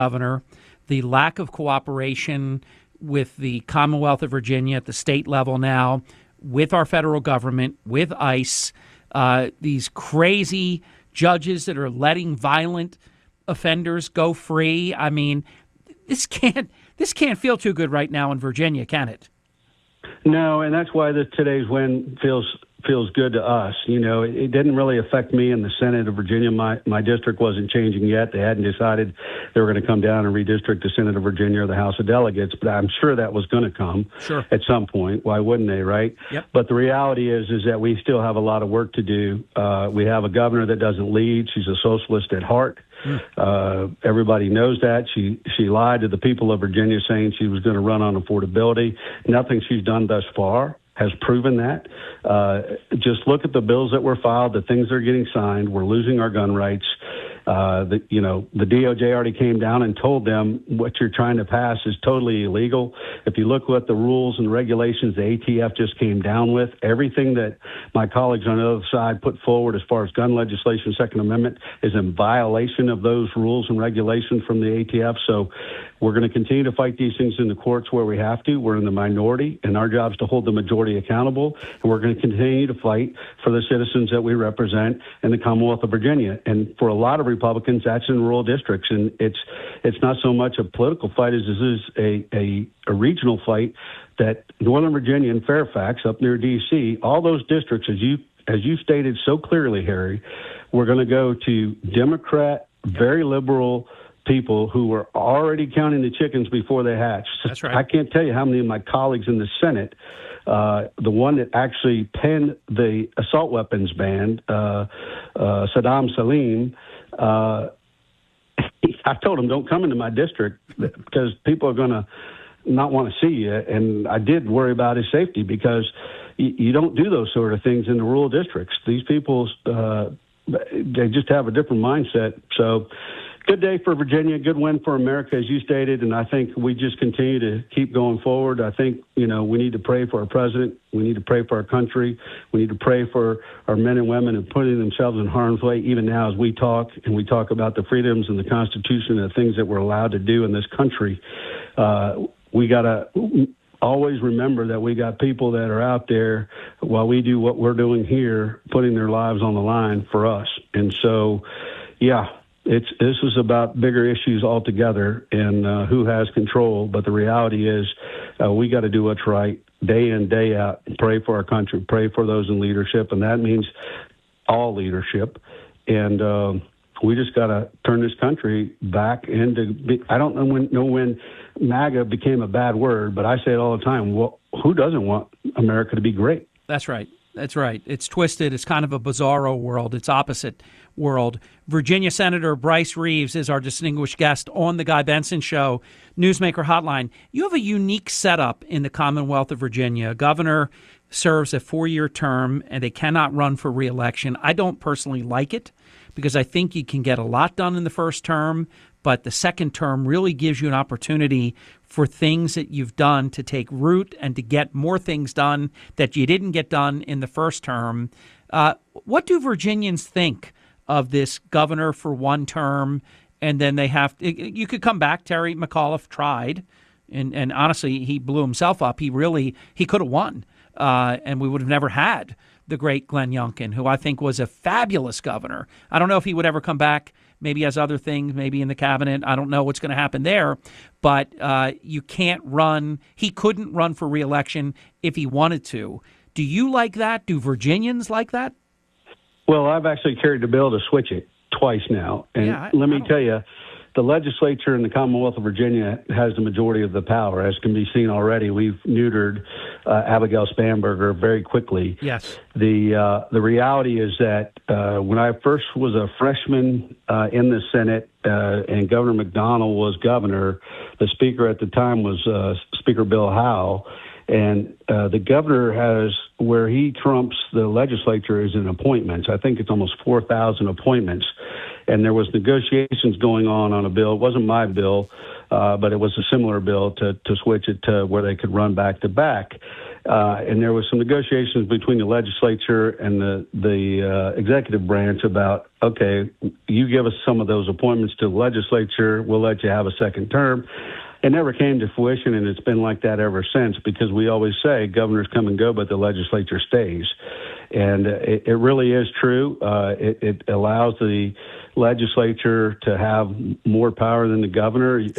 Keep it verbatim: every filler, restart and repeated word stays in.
governor, the lack of cooperation with the Commonwealth of Virginia at the state level now, with our federal government, with ICE, uh, these crazy judges that are letting violent offenders go free. I mean, this can't this can't feel too good right now in Virginia, can it? No, and that's why the, today's win feels feels good to us. You know, it, it didn't really affect me in the Senate of Virginia. My my district wasn't changing yet. They hadn't decided they were going to come down and redistrict the Senate of Virginia or the House of Delegates, but I'm sure that was going to come sure. at some point. Why wouldn't they, right? Yep. But the reality is is that we still have a lot of work to do. Uh, we have a governor that doesn't lead. She's a socialist at heart. Uh, everybody knows that. She she lied to the people of Virginia saying she was going to run on affordability. Nothing she's done thus far has proven that. Uh, just look at the bills that were filed, the things that are getting signed. We're losing our gun rights. Uh, the, you know, the D O J already came down and told them what you're trying to pass is totally illegal. If you look what the rules and regulations the A T F just came down with, everything that my colleagues on the other side put forward as far as gun legislation, Second Amendment, is in violation of those rules and regulations from the A T F. So we're going to continue to fight these things in the courts where we have to. We're in the minority, and our job is to hold the majority accountable. And we're going to continue to fight for the citizens that we represent in the Commonwealth of Virginia. And for a lot of Republicans, that's in rural districts. And it's it's not so much a political fight as this is a, a, a regional fight that Northern Virginia and Fairfax up near D C, all those districts, as you as you stated so clearly, Harry, we're going to go to Democrat, very liberal people who were already counting the chickens before they hatched. That's right. I can't tell you how many of my colleagues in the Senate, uh, the one that actually penned the assault weapons ban, uh, uh, Saddam Salim, uh, I told him, don't come into my district because people are going to not want to see you. And I did worry about his safety because you, you don't do those sort of things in the rural districts. These people, uh, they just have a different mindset. So good day for Virginia, good win for America, as you stated, and I think we just continue to keep going forward. I think, you know, we need to pray for our president. We need to pray for our country. We need to pray for our men and women and putting themselves in harm's way, even now as we talk, and we talk about the freedoms and the Constitution and the things that we're allowed to do in this country. Uh, we got to always remember that we got people that are out there while we do what we're doing here, putting their lives on the line for us. And so, yeah, It's this is about bigger issues altogether and uh, who has control. But the reality is uh, we got to do what's right day in, day out, pray for our country, pray for those in leadership. And that means all leadership. And uh, we just got to turn this country back into – I don't know when, know when MAGA became a bad word, but I say it all the time. Well, who doesn't want America to be great? That's right. That's right. It's twisted. It's kind of a bizarro world. It's opposite world. Virginia Senator Bryce Reeves is our distinguished guest on the Guy Benson Show, Newsmaker Hotline. You have a unique setup in the Commonwealth of Virginia. A governor serves a four-year term, and they cannot run for re-election. I don't personally like it because I think you can get a lot done in the first term, but the second term really gives you an opportunity for things that you've done to take root and to get more things done that you didn't get done in the first term. Uh, what do Virginians think of this governor for one term, and then they have to, you could come back. Terry McAuliffe tried, and, and honestly, he blew himself up. He really, he could have won, uh, and we would have never had the great Glenn Youngkin, who I think was a fabulous governor. I don't know if he would ever come back. Maybe has other things, maybe in the cabinet. I don't know what's going to happen there. But uh, you can't run. He couldn't run for re-election if he wanted to. Do you like that? Do Virginians like that? Well, I've actually carried the bill to switch it twice now. And yeah, I, let me I tell you, the legislature in the Commonwealth of Virginia has the majority of the power. As can be seen already, we've neutered uh, Abigail Spanberger very quickly. Yes. The uh, the reality is that uh, when I first was a freshman uh, in the Senate uh, and Governor McDonnell was governor, the speaker at the time was uh, Speaker Bill Howe. And uh, the governor has, where he trumps the legislature is in appointments. I think it's almost four thousand appointments. And there was negotiations going on on a bill. It wasn't my bill, uh, but it was a similar bill to, to switch it to where they could run back to back. Uh, and there was some negotiations between the legislature and the the uh, executive branch about, okay, you give us some of those appointments to the legislature, we'll let you have a second term. It never came to fruition, and it's been like that ever since, because we always say governors come and go, but the legislature stays. And it, it really is true. Uh, it, it allows the legislature to have more power than the governor.